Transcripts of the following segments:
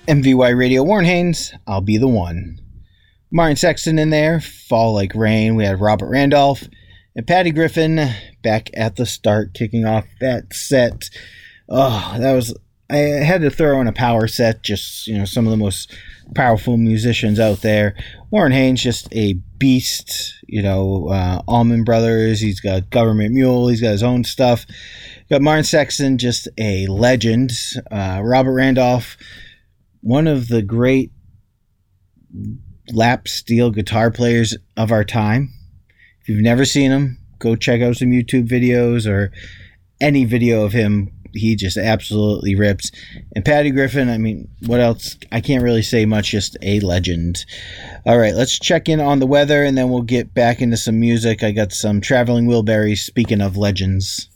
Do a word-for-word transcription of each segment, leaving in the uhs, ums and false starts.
M V Y Radio, Warren Haynes, I'll Be the One. Martin Sexton in there, Fall Like Rain. We had Robert Randolph and Patty Griffin back at the start, kicking off that set. Oh, that was, I had to throw in a power set, just, you know, some of the most powerful musicians out there. Warren Haynes, just a beast, you know, uh, Allman Brothers, he's got Government Mule, he's got his own stuff. Got Martin Sexton, just a legend. Uh, Robert Randolph, one of the great lap steel guitar players of our time. If you've never seen him, go check out some YouTube videos or any video of him. He just absolutely rips. And Patty Griffin, I mean, what else? I can't really say much, just a legend. All right, let's check in on the weather, and then we'll get back into some music. I got some Traveling Wilburys, speaking of legends.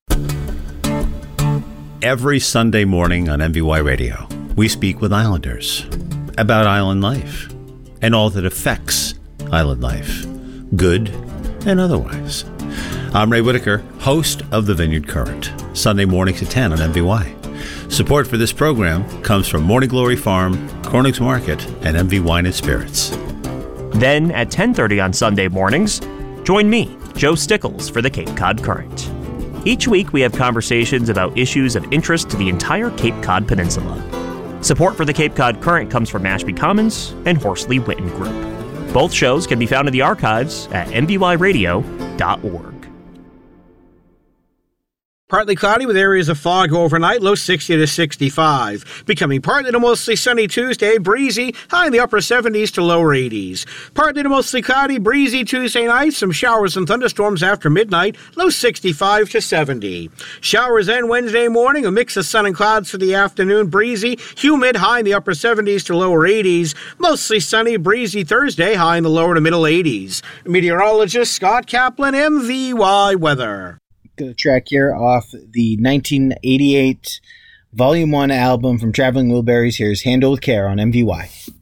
Every Sunday morning on M V Y Radio, we speak with Islanders about island life and all that affects island life, good and otherwise. I'm Ray Whitaker, host of The Vineyard Current, Sunday mornings at ten on M V Y. Support for this program comes from Morning Glory Farm, Corning's Market, and M V Wine and Spirits. Then at ten thirty on Sunday mornings, join me, Joe Stickles, for the Cape Cod Current. Each week we have conversations about issues of interest to the entire Cape Cod Peninsula. Support for the Cape Cod Current comes from Mashpee Commons and Horsley Witten Group. Both shows can be found in the archives at m v y radio dot org. Partly cloudy with areas of fog overnight, low sixty to sixty-five. Becoming partly to mostly sunny Tuesday, breezy, high in the upper seventies to lower eighties. Partly to mostly cloudy, breezy Tuesday night, some showers and thunderstorms after midnight, low sixty-five to seventy. Showers then Wednesday morning, a mix of sun and clouds for the afternoon, breezy, humid, high in the upper seventies to lower eighties. Mostly sunny, breezy Thursday, high in the lower to middle eighties. Meteorologist Scott Kaplan, M V Y Weather. A track here off the nineteen eighty-eight Volume one album from Traveling Wilburys. Here's Handle with Care on M V Y.